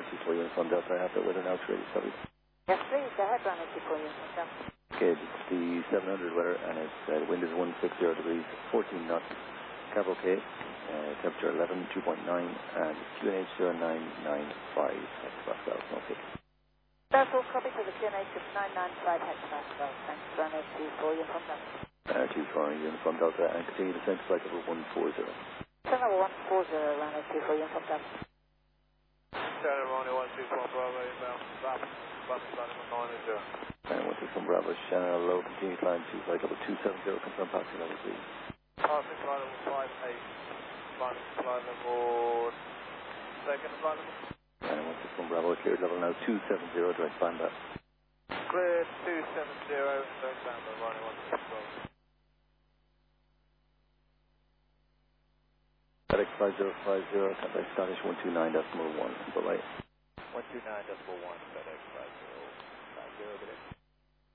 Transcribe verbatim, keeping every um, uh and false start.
two four Uniform Delta. I have that weather now, ready, sorry. Yes, please, go ahead, runway two four Uniform Delta. Okay, it's the seven hundred weather, and it's, uh, the wind is one sixty degrees, fourteen knots, cab okay, uh, temperature eleven, two point nine, and Q N H zero nine nine five hectopascals, okay. That's all copy for the Q N H of nine nine five hectopascals. Thanks, runway two four Uniform Delta. Uh, two four Uniform Delta, and continue the same flight over one four zero. Channel one four zero, runway two four Uniform Delta. Channel runway one two four Bravo, inbound, Bravo, Bravo, Bravo, nine zero. And one two from Bravo, Channel low, continue climb to flight level two seven zero, confirm passing level three. Passing flight level five eight, flight flight level, second flight level. And one two from Bravo, cleared level now two seven zero, direct climb back. Clear two seven zero, direct climb back, runway one two four. FedEx five zero five zero, contact Scottish one two nine decimal one, bye-bye. one two nine decimal one, FedEx five zero.